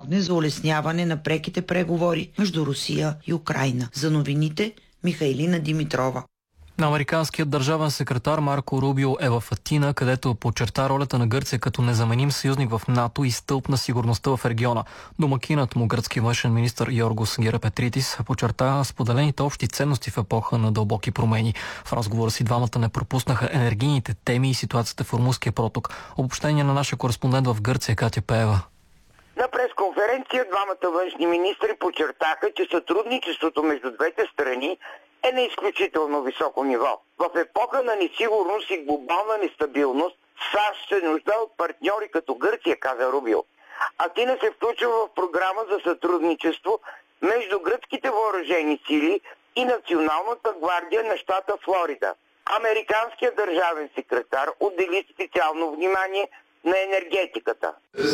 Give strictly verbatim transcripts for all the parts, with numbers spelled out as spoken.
помогне за улесняване на преките преговори между Русия и Украйна. За новините Михайлина Димитрова. Американският държавен секретар Марко Рубио е в Атина, където подчерта ролята на Гърция като незаменим съюзник в НАТО и стълб на сигурността в региона. Домакинът му, гръцки външен министър Йоргос Герапетритис, подчерта споделените общи ценности в епоха на дълбоки промени. В разговора си двамата не пропуснаха енергийните теми и ситуацията в Ормузския проток. Обобщение на нашия кореспондент в Гърция Катя Пеева. На пресконференция двамата външни министри подчертаха, че сътрудничеството между двете страни е на изключително високо ниво. В епоха на несигурност и глобална нестабилност САЩ се нужда от партньори като Гърция, каза Рубио. Атина се включва в програма за сътрудничество между гръцките въоръжени сили и Националната гвардия на щата Флорида. Американският държавен секретар отдели специално внимание на енергетиката.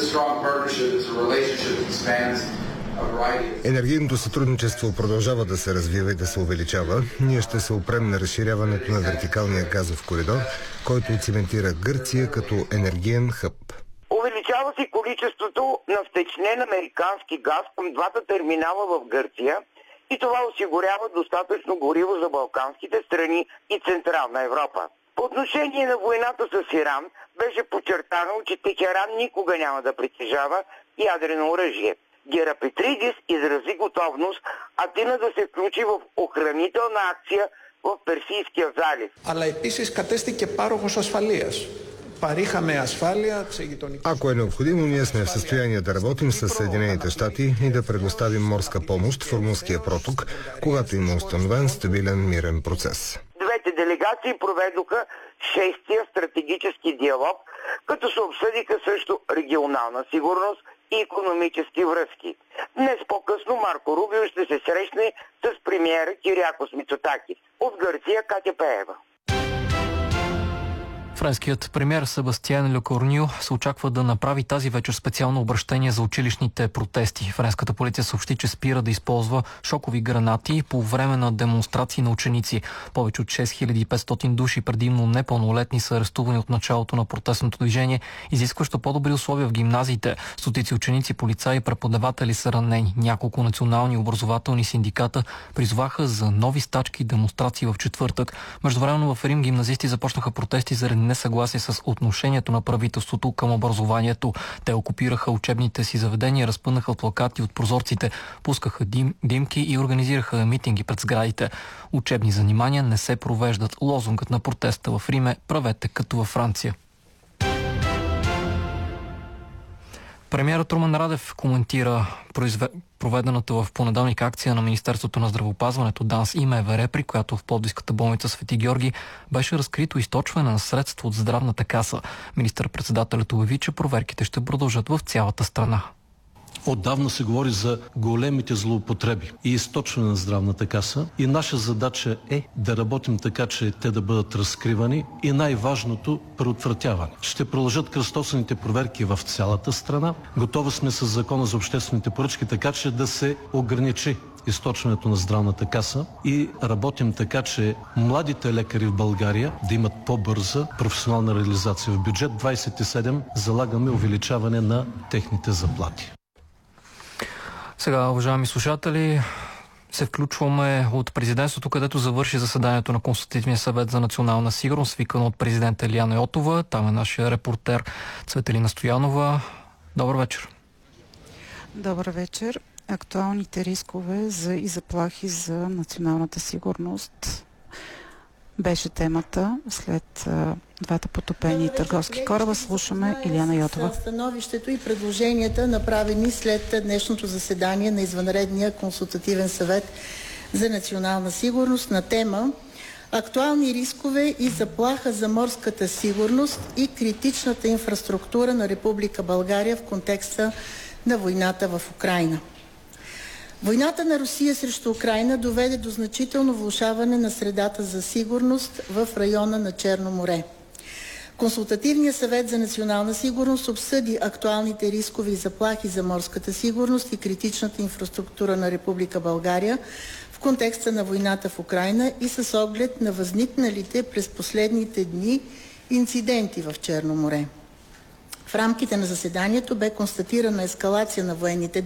Енергийното сътрудничество продължава да се развива и да се увеличава. Ние ще се опрем на разширяването на вертикалния газов коридор, който циментира Гърция като енергиен хъб. Увеличава се количеството на втечнен американски газ към двата терминала в Гърция и това осигурява достатъчно гориво за балканските страни и Централна Европа. По отношение на войната с Иран беше подчертано, че Техеран никога няма да притежава ядрено оръжие. Герапетридис изрази готовност Атина да се включи в охранителна акция в Персийския залив. Αλλά επίσης κατέστηκε πάροχος ασφαλείας. Παρήχαμε ασφάλεια σε γειτονικές. Ако е необходимо, ние сме в състояние да работим с Съединените щати и да предоставим морска помощ в Ормузския проток, когато има установен стабилен мирен процес. Двете делегации проведоха шестия стратегически диалог, като се обсъдиха също регионална сигурност и икономически връзки. Днес по-късно Марко Рубио ще се срещне с премиера Кириакос Мицотакис. От Гърция Катя Пеева. Френският премиер Себастиан Лекорню се очаква да направи тази вечер специално обращение за училищните протести. Френската полиция съобщи, че спира да използва шокови гранати по време на демонстрации на ученици. Повече от шест хиляди и петстотин души, предимно непълнолетни, са арестувани от началото на протестното движение, изискващо по-добри условия в гимназиите. Стотици ученици, полицаи и преподаватели са ранени. Няколко национални образователни синдиката призваха за нови стачки и демонстрации в четвъртък. Междувременно в Рим гимназисти започнаха протести заради несъгласие с отношението на правителството към образованието. Те окупираха учебните си заведения, разпънаха плакати от прозорците, пускаха дим, димки и организираха митинги пред сградите. Учебни занимания не се провеждат. Лозунгът на протеста в Рим е "Правете като във Франция". Премиерът Румен Радев коментира произве... проведената в понеделник акция на Министерството на здравеопазването ДАНС и МВР, при която в Пловдивската болница Свети Георги беше разкрито източване на средства от здравната каса. Министър-председателят обяви, че проверките ще продължат в цялата страна. Отдавна се говори за големите злоупотреби и източване на здравната каса и наша задача е да работим така, че те да бъдат разкривани и най-важното – предотвратяване. Ще продължат кръстосаните проверки в цялата страна. Готови сме с Закона за обществените поръчки, така че да се ограничи източването на здравната каса и работим така, че младите лекари в България да имат по-бърза професионална реализация. В бюджет двадесет и седем залагаме увеличаване на техните заплати. Сега, уважаеми слушатели, се включваме от президентството, където завърши заседанието на Консултативния съвет за национална сигурност, свикано от президента Илияна Йотова. Там е нашия репортер Цветелина Стоянова. Добър вечер. Добър вечер. Актуалните рискове за и заплахи за националната сигурност беше темата след а, двата потопени търговски кораба. Слушаме Илияна Йотова. Становището и предложенията, направени след днешното заседание на извънредния консултативен съвет за национална сигурност на тема актуални рискове и заплаха за морската сигурност и критичната инфраструктура на Република България в контекста на войната в Украйна. Войната на Русия срещу Украйна доведе до значително влошаване на средата за сигурност в района на Черно море. Консултативният съвет за национална сигурност обсъди актуалните рискови и заплахи за морската сигурност и критичната инфраструктура на Република България в контекста на войната в Украйна и с оглед на възникналите през последните дни инциденти в Черно море. В рамките на заседанието бе констатирана ескалация на военните